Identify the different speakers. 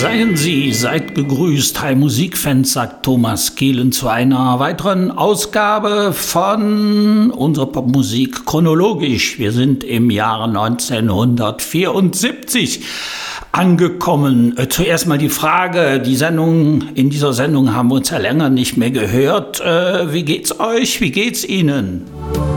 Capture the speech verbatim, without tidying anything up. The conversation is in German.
Speaker 1: Seien Sie, seid gegrüßt, hi Musikfans, sagt Thomas Kehlen zu einer weiteren Ausgabe von unserer Popmusik chronologisch. Wir sind im Jahre neunzehnhundertvierundsiebzig angekommen. Äh, zuerst mal die Frage, die Sendung, in dieser Sendung haben wir uns ja länger nicht mehr gehört. Äh, wie geht's euch? Wie geht's Ihnen?